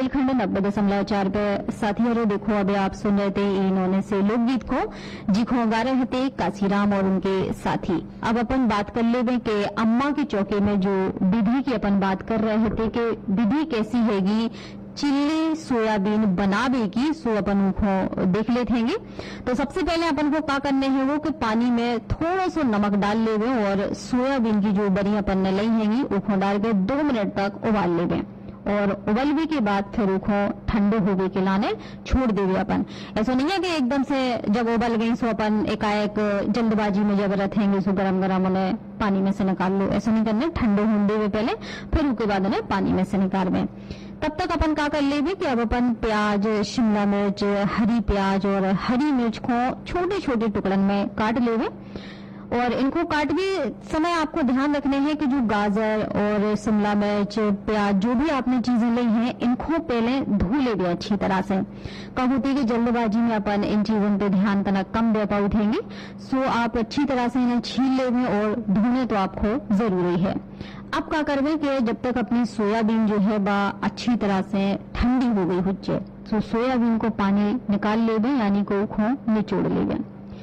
बुंदेलखंड 90.4 पे साथियों रे देखो अभी आप सुन रहे थे इन्होंने से लोकगीत को जी खो गा रहे थे काशीराम और उनके साथी। अब अपन बात कर ले कि अम्मा की चौके में जो विधि की अपन बात कर रहे थे कि विधि कैसी हैगी चिल्ली सोयाबीन बनावे की, सो अपन उनको देख लेते हैं। तो सबसे पहले अपन को क्या करने हैं वो कि पानी में थोड़ा सा नमक डाल लेवे और सोयाबीन की जो बड़ी अपन ने ली हैगी उनको डाल के 2 मिनट तक उबाल लेवे और उबलने के बाद फिर उनको ठंडे होने के लाने छोड़ देवे अपन। ऐसा नहीं है कि एकदम से जब उबल गई सो अपन एकाएक जल्दबाजी में जब रखेंगे सो गरम गरम उन्हें पानी में से निकाल लो, ऐसा नहीं करना, ठंडे होने देवे पहले फिर उसके बाद उन्हें पानी में से निकाल में। तब तक अपन क्या कर लेवे कि अब अपन प्याज, शिमला मिर्च, हरी प्याज और हरी मिर्च को छोटे छोटे टुकड़न में काट लेवे और इनको काट भी समय आपको ध्यान रखने हैं कि जो गाजर और शिमला मिर्च, प्याज जो भी आपने चीजें ली हैं इनको पहले धो ले अच्छी तरह से। कब होती है कि जल्दबाजी में अपन इन चीजों पे ध्यान तना कम दे पाएंगे, सो आप अच्छी तरह से इन्हें छील लेंगे और धोने तो आपको जरूरी है। अब क्या करवे कि जब तक अपनी सोयाबीन जो है बा अच्छी तरह से ठंडी हो गई हुज्जे, तो सोयाबीन को पानी निकाल लेवे यानी को निचोड़ लेवे।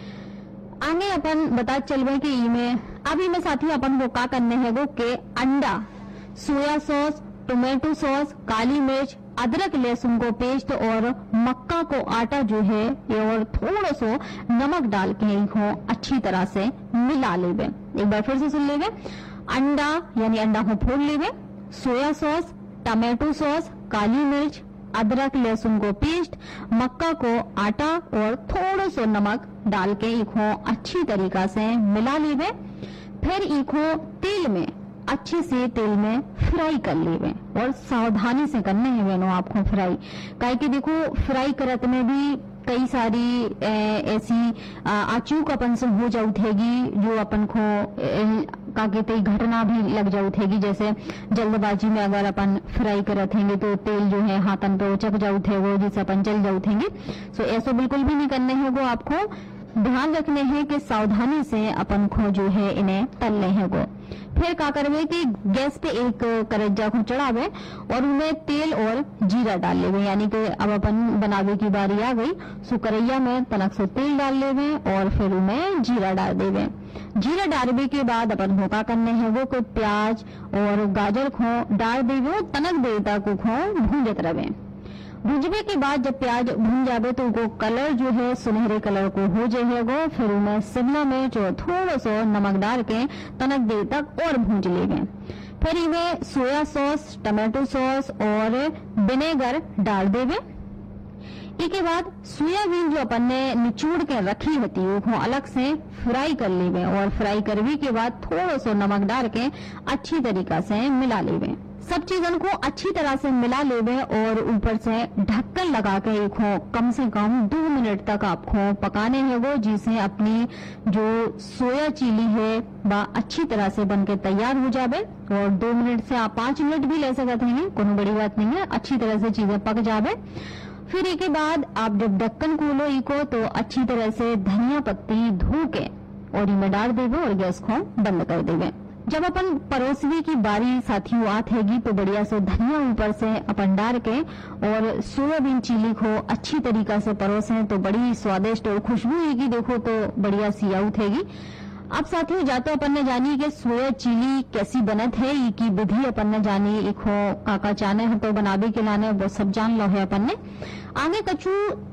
आगे अपन बता चलवे कि अभी में साथी अपन को क्या करने है वो के अंडा, सोया सॉस, टोमेटो सॉस, काली मिर्च, अदरक लहसुन को पेस्ट और मक्का को आटा जो है ये और थोड़ा सा नमक डाल के इनको अच्छी तरह से मिला लेवे। एक बार फिर से सुन लेवे, अंडा यानी अंडा को फोड़ लेवे, सोया सॉस, टमाटो सॉस, काली मिर्च, अदरक लहसुन को पेस्ट, मक्का को आटा और थोड़ा सा नमक डाल के इको अच्छी तरीका से मिला लेवे। फिर इको तेल में अच्छे से तेल में फ्राई कर लेवे और सावधानी से करने हैं वेनो आपको फ्राई, काहे कि देखो फ्राई करत में भी कई सारी ऐसी अचूक अपन से हो जाऊथेगी जो अपन को का कहते घटना भी लग जाऊथेगी। जैसे जल्दबाजी में अगर अपन फ्राई करत हैंगे तो तेल जो है हाथन पे उचक जाऊथे वो जिससे अपन जल जाऊथेंगे। सो ऐसा बिल्कुल भी नहीं करने हैं, वो आपको ध्यान रखने हैं कि सावधानी से अपन को जो है इन्हें तलने हैं वो। फिर क्या करवे कि गैस पे एक करज्जा को चढ़ावे और उनमें तेल और जीरा डाल लेवे, यानी कि अब अपन बनावे की बारी आ गई, सो करैया में तनक से तेल डाल लेवे और फिर उनमें जीरा डाल देवे। जीरा डालने के बाद अपन को क्या करने हैं वो कोई प्याज और गाजर को डाल देवे और तनक देर तक भूंजत रहे। भुंजने के बाद जब प्याज भुन जावे तो वो कलर जो है सुनहरे कलर को हो जाएगा, फिर उनमें शिमला मिर्च और थोड़ा सा नमक डाल के तनक देर तक और भूंज लेंगे। फिर इनमें सोया सॉस, टमाटो सॉस और विनेगर डाल देवे। इसके बाद सोयाबीन जो अपन ने निचोड़ के रखी होती वो अलग से फ्राई कर लेवे और फ्राई करने के बाद थोड़ा सा नमक डाल के अच्छी तरीका से मिला लेवे। सब चीजों को अच्छी तरह से मिला लेवे और ऊपर से ढक्कन लगा के इनको कम से कम 2 मिनट तक आपको पकाने हैं वो, जिससे अपनी जो सोया चिली है वह अच्छी तरह से बनके तैयार हो जावे। और 2 मिनट से आप 5 मिनट भी ले सकते हैं, कोई बड़ी बात नहीं है, अच्छी तरह से चीजें पक जावे। फिर इसके बाद आप जब ढक्कन खोलो इको तो अच्छी तरह से धनिया पत्ती धो के और इनमें डाल देवे और गैस को बंद कर देवे। जब अपन परोसने की बारी साथियों आत हैगी तो बढ़िया से धनिया ऊपर से अपन डाल के और सोयाबीन चिली को अच्छी तरीका से परोसे तो बड़ी स्वादिष्ट और खुशबू हैगी, देखो तो बढ़िया सी आउट हैगी। अब साथियों जाते अपन ने जानी कि सोया चिली कैसी बनत है, ये की विधि अपन ने जानी, इको काका चाने है तो बनावे के लाने वो सब जान लो है अपन ने। आगे कछु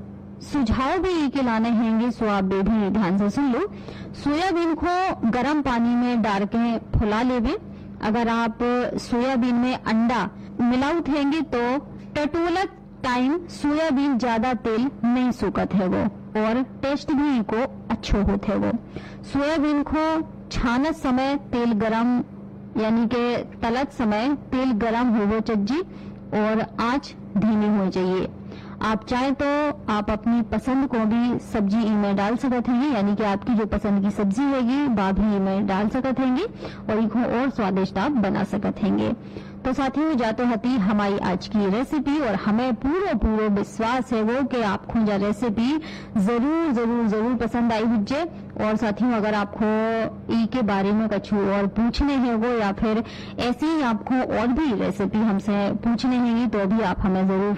सुझाव भी के लाने हैंगे, सो आप भी ध्यान से सुन लो। सोयाबीन को गर्म पानी में डाल के फुला लेवे। अगर आप सोयाबीन में अंडा मिलाउत हैंगे तो टटोलत टाइम सोयाबीन ज्यादा तेल नहीं सूखत है वो और टेस्ट भी इनको अच्छो होते है वो। सोयाबीन को छानत समय तेल गरम यानी के तलत समय तेल गरम हो चज्जी और आंच धीमी हो चाहिए। आप चाहे तो आप अपनी पसंद को भी सब्जी इनमें डाल सकते हैं, यानी कि आपकी जो पसंद की सब्जी हैगी वह भी इनमें डाल सकते हैं और इनको और स्वादिष्ट आप बना सकते हैं। तो साथियों जातो हती हमारी आज की रेसिपी और हमें पूरा विश्वास है वो कि आपको यह रेसिपी जरूर जरूर जरूर पसंद आई हुई। और साथियों अगर आपको ई के बारे में कुछ और पूछने हैं वो या फिर ऐसी ही आपको और भी रेसिपी हमसे पूछने हैं तो भी आप हमें जरूर